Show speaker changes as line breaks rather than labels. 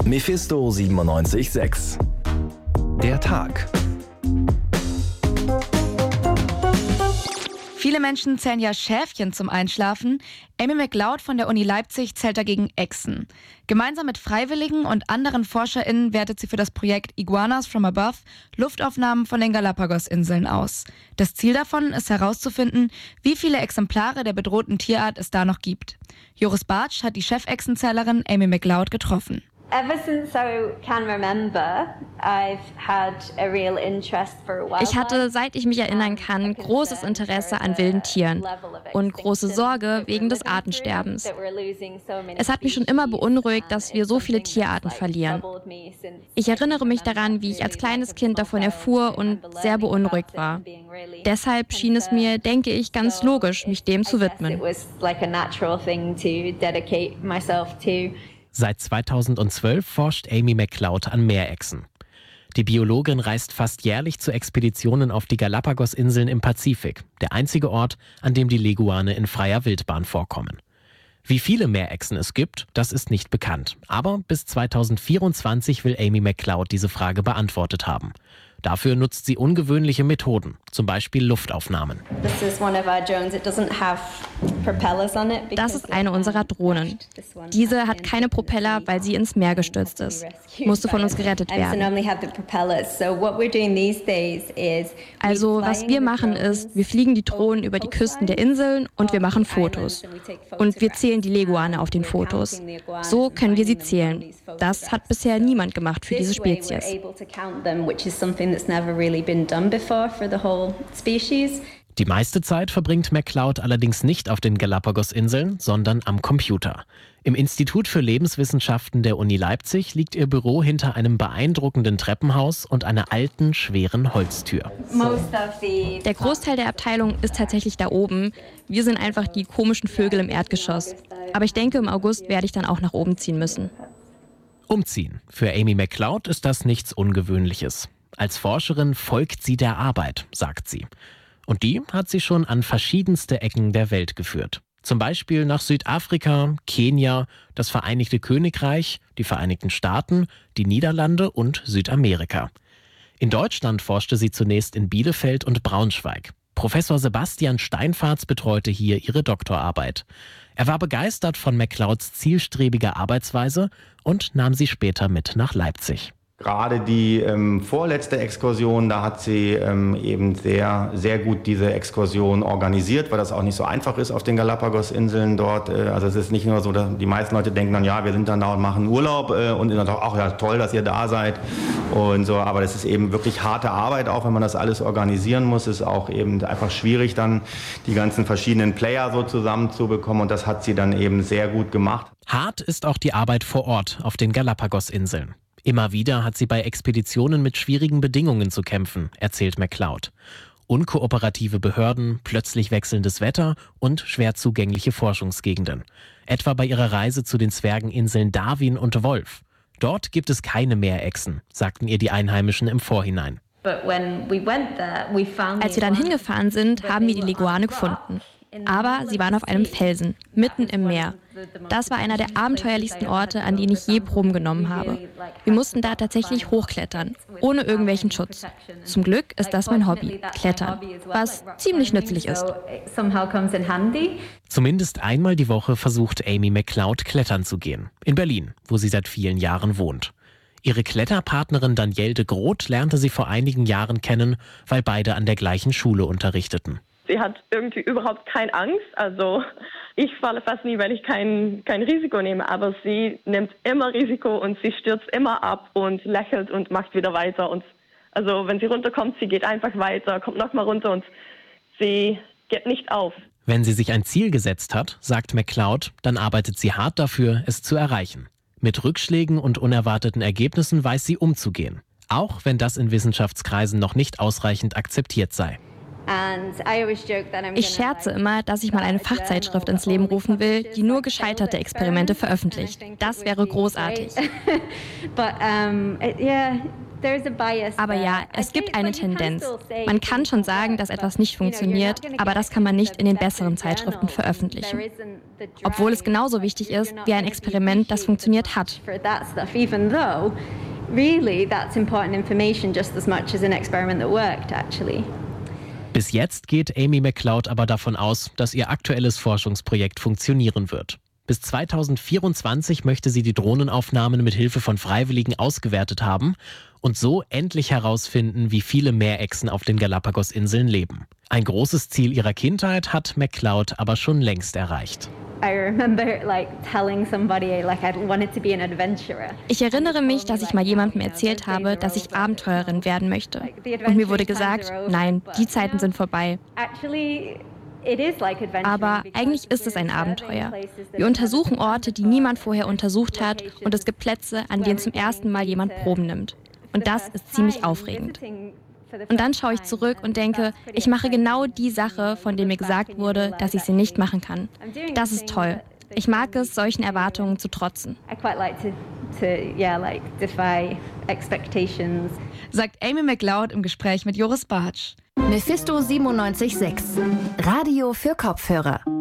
Mephisto 97.6. Der Tag.
Viele Menschen zählen ja Schäfchen zum Einschlafen. Amy McLeod von der Uni Leipzig zählt dagegen Echsen. Gemeinsam mit Freiwilligen und anderen ForscherInnen wertet sie für das Projekt Iguanas from Above Luftaufnahmen von den Galapagos-Inseln aus. Das Ziel davon ist herauszufinden, wie viele Exemplare der bedrohten Tierart es da noch gibt. Joris Bartsch hat die Chefechsenzählerin Amy McLeod getroffen.
Ever since I can remember, I've had a real interest for wildlife.
Ich hatte, seit ich mich erinnern kann, großes Interesse an wilden Tieren und große Sorge wegen des Artensterbens. Es hat mich schon immer beunruhigt, dass wir so viele Tierarten verlieren. Ich erinnere mich daran, wie ich als kleines Kind davon erfuhr und sehr beunruhigt war. Deshalb schien es mir, denke ich, ganz logisch, mich dem zu widmen.
Seit 2012 forscht Amy McLeod an Meerechsen. Die Biologin reist fast jährlich zu Expeditionen auf die Galapagos-Inseln im Pazifik, der einzige Ort, an dem die Leguane in freier Wildbahn vorkommen. Wie viele Meerechsen es gibt, das ist nicht bekannt. Aber bis 2024 will Amy McLeod diese Frage beantwortet haben. Dafür nutzt sie ungewöhnliche Methoden, zum Beispiel Luftaufnahmen.
Das ist eine unserer Drohnen. Diese hat keine Propeller, weil sie ins Meer gestürzt ist. Musste von uns gerettet werden. Also, was wir machen ist, wir fliegen die Drohnen über die Küsten der Inseln und wir machen Fotos. Und wir zählen die Leguane auf den Fotos. So können wir sie zählen. Das hat bisher niemand gemacht für diese Spezies.
Die meiste Zeit verbringt McLeod allerdings nicht auf den Galapagos-Inseln, sondern am Computer. Im Institut für Lebenswissenschaften der Uni Leipzig liegt ihr Büro hinter einem beeindruckenden Treppenhaus und einer alten, schweren Holztür.
Der Großteil der Abteilung ist tatsächlich da oben. Wir sind einfach die komischen Vögel im Erdgeschoss. Aber ich denke, im August werde ich dann auch nach oben ziehen müssen.
Umziehen. Für Amy McLeod ist das nichts Ungewöhnliches. Als Forscherin folgt sie der Arbeit, sagt sie. Und die hat sie schon an verschiedenste Ecken der Welt geführt. Zum Beispiel nach Südafrika, Kenia, das Vereinigte Königreich, die Vereinigten Staaten, die Niederlande und Südamerika. In Deutschland forschte sie zunächst in Bielefeld und Braunschweig. Professor Sebastian Steinfarz betreute hier ihre Doktorarbeit. Er war begeistert von McLeods zielstrebiger Arbeitsweise und nahm sie später mit nach Leipzig.
Gerade die vorletzte Exkursion, da hat sie eben sehr gut diese Exkursion organisiert, weil das auch nicht so einfach ist auf den Galapagos-Inseln dort. Also es ist nicht nur so, dass die meisten Leute denken dann, ja, wir sind dann da und machen Urlaub und dann auch, ach ja, toll, dass ihr da seid und so. Aber das ist eben wirklich harte Arbeit, auch wenn man das alles organisieren muss. Es ist auch eben einfach schwierig, dann die ganzen verschiedenen Player so zusammenzubekommen und das hat sie dann eben sehr gut gemacht.
Hart ist auch die Arbeit vor Ort auf den Galapagos-Inseln. Immer wieder hat sie bei Expeditionen mit schwierigen Bedingungen zu kämpfen, erzählt McLeod. Unkooperative Behörden, plötzlich wechselndes Wetter und schwer zugängliche Forschungsgegenden. Etwa bei ihrer Reise zu den Zwergeninseln Darwin und Wolf. Dort gibt es keine Meerechsen, sagten ihr die Einheimischen im Vorhinein.
Als wir dann hingefahren sind, haben wir die Leguane gefunden. Aber sie waren auf einem Felsen, mitten im Meer. Das war einer der abenteuerlichsten Orte, an denen ich je Proben genommen habe. Wir mussten da tatsächlich hochklettern, ohne irgendwelchen Schutz. Zum Glück ist das mein Hobby, Klettern, was ziemlich nützlich ist.
Zumindest einmal die Woche versucht Amy McLeod klettern zu gehen. In Berlin, wo sie seit vielen Jahren wohnt. Ihre Kletterpartnerin Danielle de Groot lernte sie vor einigen Jahren kennen, weil beide an der gleichen Schule unterrichteten.
Sie hat irgendwie überhaupt keine Angst. Also ich falle fast nie, weil ich kein Risiko nehme. Aber sie nimmt immer Risiko und sie stürzt immer ab und lächelt und macht wieder weiter. Und also wenn sie runterkommt, sie geht einfach weiter, kommt nochmal runter und sie gibt nicht auf.
Wenn sie sich ein Ziel gesetzt hat, sagt McLeod, dann arbeitet sie hart dafür, es zu erreichen. Mit Rückschlägen und unerwarteten Ergebnissen weiß sie umzugehen. Auch wenn das in Wissenschaftskreisen noch nicht ausreichend akzeptiert sei.
Ich scherze immer, dass ich mal eine Fachzeitschrift ins Leben rufen will, die nur gescheiterte Experimente veröffentlicht. Das wäre großartig. Aber ja, es gibt eine Tendenz. Man kann schon sagen, dass etwas nicht funktioniert, aber das kann man nicht in den besseren Zeitschriften veröffentlichen. Obwohl es genauso wichtig ist wie ein Experiment, das funktioniert hat.
Bis jetzt geht Amy McLeod aber davon aus, dass ihr aktuelles Forschungsprojekt funktionieren wird. Bis 2024 möchte sie die Drohnenaufnahmen mit Hilfe von Freiwilligen ausgewertet haben und so endlich herausfinden, wie viele Meerechsen auf den Galapagos-Inseln leben. Ein großes Ziel ihrer Kindheit hat McLeod aber schon längst erreicht.
Ich erinnere mich, dass ich mal jemandem erzählt habe, dass ich Abenteurerin werden möchte. Und mir wurde gesagt, nein, die Zeiten sind vorbei. Aber eigentlich ist es ein Abenteuer. Wir untersuchen Orte, die niemand vorher untersucht hat, und es gibt Plätze, an denen zum ersten Mal jemand Proben nimmt. Und das ist ziemlich aufregend. Und dann schaue ich zurück und denke, ich mache genau die Sache, von der mir gesagt wurde, dass ich sie nicht machen kann. Das ist toll. Ich mag es, solchen Erwartungen zu trotzen.
Sagt Amy McLeod im Gespräch mit Joris Bartsch.
Mephisto 97.6. Radio für Kopfhörer.